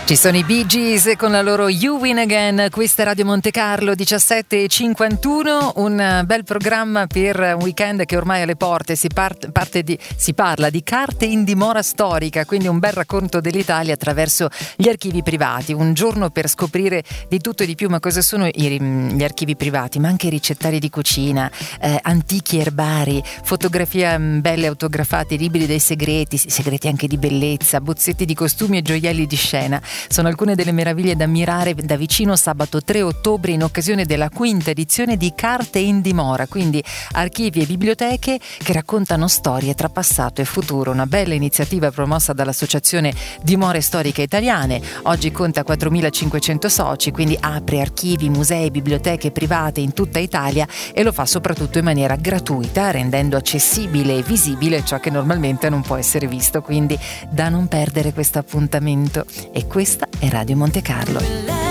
Ci sono i Bee Gees con la loro You Win Again. Questa è Radio Monte Carlo, 17:51, un bel programma per un weekend che ormai è alle porte. Si parla di carte in dimora storica, quindi un bel racconto dell'Italia attraverso gli archivi privati. Un giorno per scoprire di tutto e di più. Ma cosa sono gli archivi privati? Ma anche ricettari di cucina, antichi erbari, fotografie belle autografate, libri dei segreti anche di bellezza, bozzetti di costumi e gioielli di scena. Sono alcune delle meraviglie da ammirare da vicino sabato 3 ottobre in occasione della 5ª edizione di Carte in Dimora, quindi archivi e biblioteche che raccontano storie tra passato e futuro. Una bella iniziativa promossa dall'Associazione Dimore Storiche Italiane. Oggi conta 4.500 soci, quindi apre archivi, musei, biblioteche private in tutta Italia e lo fa soprattutto in maniera gratuita, rendendo accessibile e visibile ciò che normalmente non può essere visto, quindi da non perdere questo appuntamento. E questa è Radio Monte Carlo.